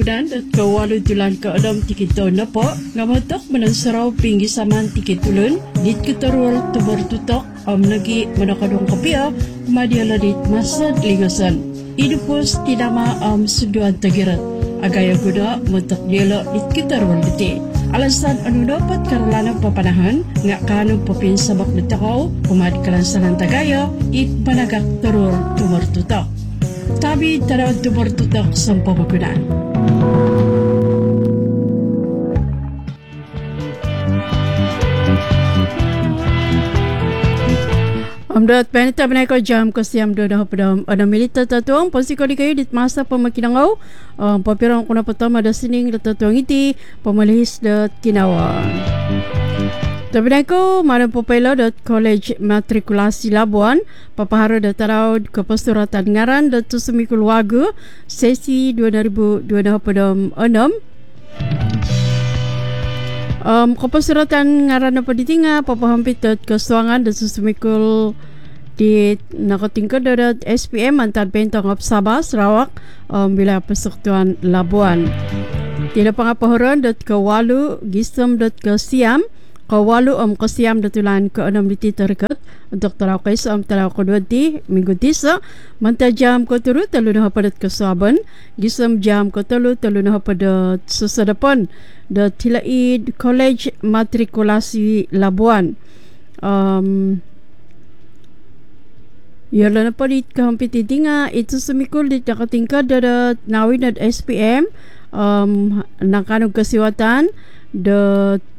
Dan at kawalu tulan ka adam tikito na po nga matok manansaraw pingi saman tikitulun dit kitarwal tubar tutok nagi manakadong kapia madiala dit masad lingasan idupos tinama suduan tagirat agaya guda matok diala dit kitarwal diti alasan anu dapat karalanang papanahan nga kanong papinsabak na takaw kumad kalansanan tagaya it panagak tarur tubar tutok tabi taraw tubar tutok sa pabagunan. Amdat penita benai ko jam ko siam do dah padam ada milita tatuang pasti ko di kayu dit masa pemakinangau papirang kuna pertama ada sining da tatuang iti pemalihis da kinawa. Tapi ko mana popela dot college matrikulasi Labuan papahara da tarau ke pasturatan ngaran da tusumikul wagu sesi 2026 Kapasiratan ngaran apa ditinga papahampit dot kesuangan da susumikul di nakatingkad da SPM antar bentang of Sabah Sarawak bila persekutuan Labuan. Tidak pangapahoran dot kawalu gisem dot kesiam kawalu kesiam datulan ke-6 di terdekat untuk tarau kaisa tarau kedua di minggu tisa manta jam ko turu telu nah padat ke Saban gisem jam ko telu nah padat susadapan da Tilaid College Matrikulasi Labuan yalan pa dit kahampit tinga itu semikul dit nakatingkad da nawin at SPM nakanog kasiwatan da